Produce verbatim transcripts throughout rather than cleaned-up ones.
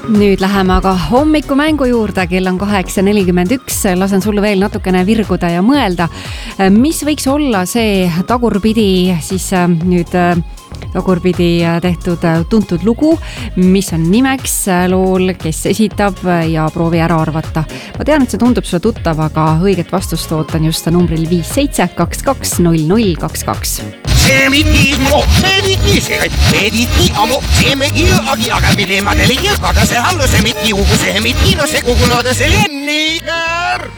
Nüüd läheme aga hommikumängu juurde, kell on kaheksa nelikümmend üks, lasen sulle veel natukene virguda ja mõelda, mis võiks olla see tagurpidi siis nüüd tagurpidi tehtud tuntud lugu, mis on nimeks lool, kes esitab ja proovi ära arvata. Ma tean, et see tundub sulle tuttav, aga õiget vastust ootan just numbril viis seitse kaks kaks null null kaks kaks. Se miti mo, se miti se, mediti amo, se me kilo agi, aga mille ma teile jõukaga se hallu, se miti ugu, se miti no se kukunoda se lennigar.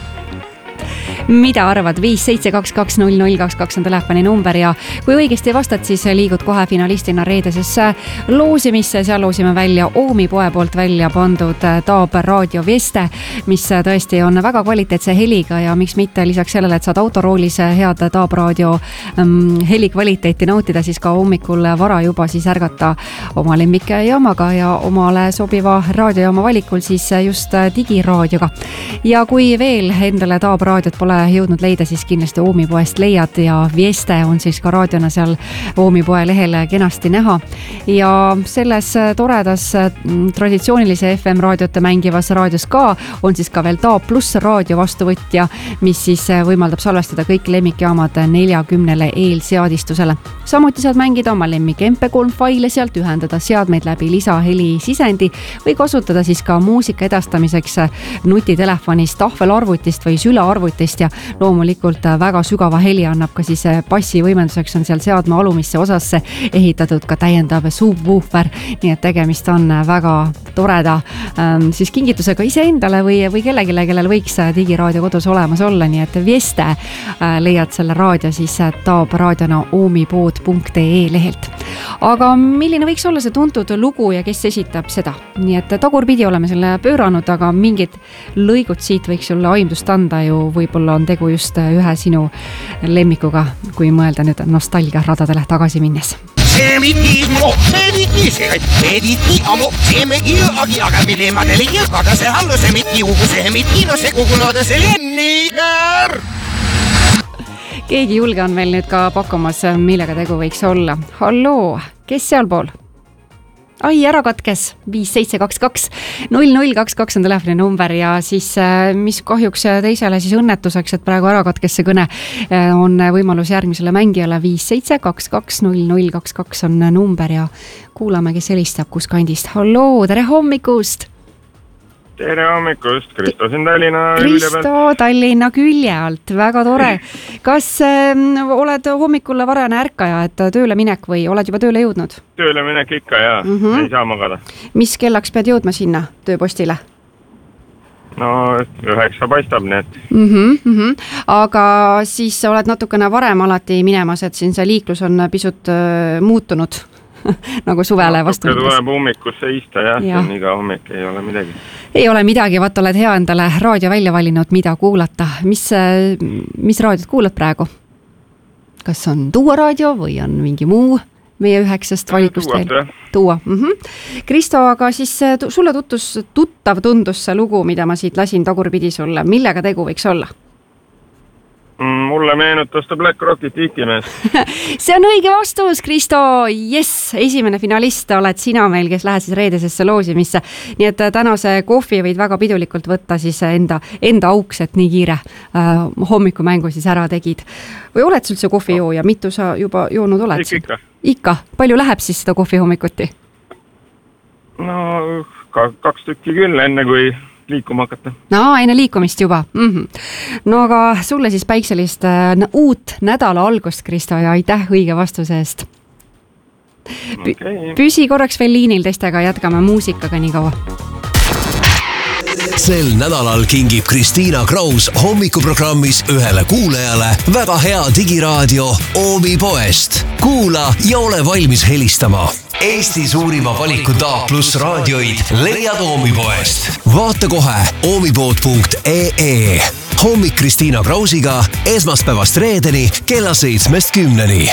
Mida arvad? viis seitse kaks kaks null null kaks kaks on telefoni number ja kui õigesti vastad, siis liigud kohe finalistina reedesesse loosimisse. Seal loosime välja Oomi poe poolt välja pandud Taab Raadio Veste, mis tõesti on väga kvaliteetse heliga ja miks mitte lisaks sellele, et saad autoroolis head Taab Raadio heli kvaliteeti nautida, siis ka hommikul vara juba siis ärgata oma lemmike jaamaga ja omale sobiva raadiojaama valikul siis just digiraadioga. Ja kui veel endale Taab Raadiot pole jõudnud leida, siis kindlasti Oomi poest leiad ja Vieste on siis ka raadiona seal Oomi poe lehel kenasti näha. Ja selles toredas traditsioonilise F M raadiote mängivas raadios ka on siis ka veel Taab pluss raadio vastuvõtja, mis siis võimaldab salvestada kõik lemmikjaamad neljakümnele eelseadistusele. Samuti saad mängida oma lemmik M P kolm faile sealt, ühendada seadmeid läbi lisaheli sisendi või kasutada siis ka muusika edastamiseks nutitelefonist, tahvelarvutist või sülearvutist ja loomulikult väga sügava heli annab ka siis bassi võimenduseks on seal seadme alumisse osasse ehitatud ka täiendav subwoofer, nii et tegemist on väga toreda ähm, siis kingitusega iseendale või, või kellegile, kellel võiks digiraadio kodus olemas olla, nii et Vieste äh, leiad selle raadio siis Taab raadiona oomipood punkt ee lehelt. Aga milline võiks olla see tuntud lugu ja kes esitab seda? Nii et tagurpidi oleme selle pööranud, aga mingid lõigud siit võiks sulle aimdust anda ju, võib-olla on tegu just ühe sinu lemmikuga, kui mõelda nüüd nostalgia radadele tagasi minnes. Se miti mo, mediti se, mediti amo, se me kilo agi, aga mille ma teile jõukaga se hallu, se miti ugu, se miti no se kukunoda se lennigar. Keegi julge on meil nüüd ka pakkumas, millega tegu võiks olla. Halloo, kes seal pool? Ai, ära katkes. viis seitse kaks kaks null null kaks kaks on telefoni number ja siis mis kahjuks teisele siis õnnetuseks, et praegu ära katkes see kõne, on võimalus järgmisele mängijale viis seitse kaks kaks null null kaks kaks on number ja kuulame, kes helistab kus kandist. Halloo, tere hommikust! Tere hommikust, Kristo siin Tallinna Kristo külje pealt. Tallinna külje alt, väga tore. Kas äh, oled hommikul varajane ärkaja, et tööle minek või oled juba tööle jõudnud? Tööle minek ikka, jaa, mm-hmm. Ei saa magada. Mis kellaks pead jõudma sinna tööpostile? No üheksa paistab need. Mm-hmm, mm-hmm. Aga siis oled natukene varem alati minemas, et siin see liiklus on pisut äh, muutunud nagu suvele no, vastu. Natuke tuleb hommikusse ista, jah, ja. See on iga hommik, ei ole midagi. Ei ole midagi, vaat oled hea endale raadio välja valinud, mida kuulata. Mis, mis raadiot kuulad praegu? Kas on Tuua raadio või on mingi muu meie üheksast valikust veel? Tuua. Mm-hmm. Kristo, aga siis sulle tuttus, tuttav tundus see lugu, mida ma siit lasin tagurpidi sulle. Millega tegu võiks olla? Mulle meenutas ta Black Rockit Ikimees. See on õige vastus, Kristo. Yes, esimene finalist oled sina meil, kes lähed siis reedesesse loosimisse. Nii et tänase kohvi võid väga pidulikult võtta siis enda, enda auks, et nii kiire äh, hommikumängu siis ära tegid. Või oled sul see kohvi joo ja mitu sa juba joonud oled? Ikka, ikka. Ikka. Palju läheb siis seda kohvi hommikuti? No kaks tükki küll, enne kui liikuma hakata. No, enne liikumist juba. Mm-hmm. No aga sulle siis päikselist äh, uut nädala algust, Kristo, ja aitäh õige vastuse eest. P- okay. Püsi korraks veel liinil teistega, jätkame muusikaga nii kaua. Sel nädalal kingib Kristiina Kraus hommikuprogrammis ühele kuulajale väga hea digiraadio Oomi poest. Kuula ja ole valmis helistama. Eesti suurima valiku Taab pluss raadioid leiad Oomi poest. Vaata kohe oomipood punkt ee. Hommik Kristiina Krausiga esmaspäevast reedeni kella seitsmest kümneni.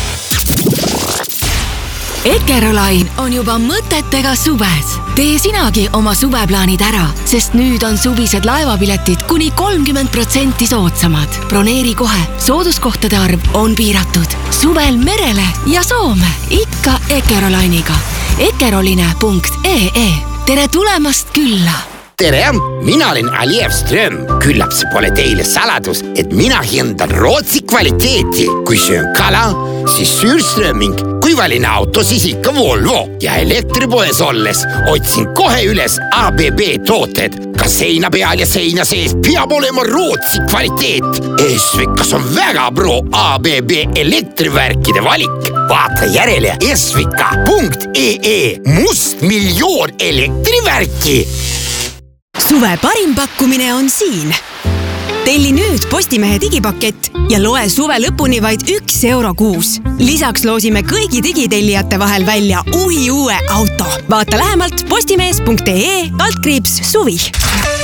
Ekerolain on juba mõtetega suves. Tee sinagi oma suveplaanid ära, sest nüüd on suvised laevapiletid kuni kolmkümmend protsenti soodsamad. Broneeri kohe, sooduskohtade arv on piiratud. Suvel merele ja Soome, ikka Ekerolainiga. ekeroline punkt ee. tere tulemast külla! Tere, mina olen Aljev Ström. Küllap see pole teile saladus, et mina hindan Rootsi kvaliteeti. Kui söön kala, siis Sürströming. Kui valin auto, siis ikka Volvo. Ja elektripoes olles otsin kohe üles A B B tooted. Ka seina peal ja seina sees peab olema Rootsi kvaliteet. Esvikas on väga pro A B B elektrivärkide valik. Vaata järele esvika punkt ee. Must miljoon elektrivärki. Suve parim pakkumine on siin. Telli nüüd Postimehe digipakett ja loe suve lõpuni vaid üks euro kuus. Lisaks loosime kõigi digitellijate vahel välja uhi uue auto. Vaata lähemalt postimees punkt ee, altkriips suvi.